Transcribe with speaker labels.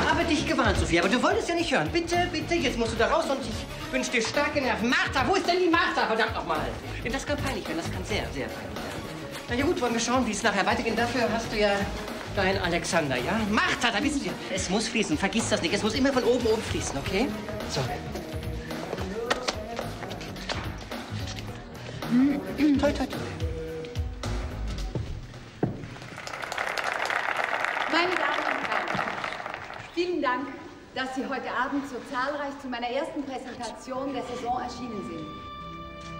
Speaker 1: habe dich gewarnt, Sophie, aber du wolltest ja nicht hören. Bitte, bitte, jetzt musst du da raus und ich wünsche dir starke Nerven. Martha, wo ist denn die Martha? Verdammt nochmal. Denn das kann peinlich werden, das kann sehr, sehr peinlich werden. Na ja gut, wollen wir schauen, wie es nachher weitergeht. Dafür hast du ja deinen Alexander, ja? Martha, da wissen wir. Es muss fließen, vergiss das nicht. Es muss immer von oben fließen, okay? So. Toi, toi, toi.
Speaker 2: Meine Damen und Herren, vielen Dank, dass Sie heute Abend so zahlreich zu meiner ersten Präsentation der Saison erschienen sind.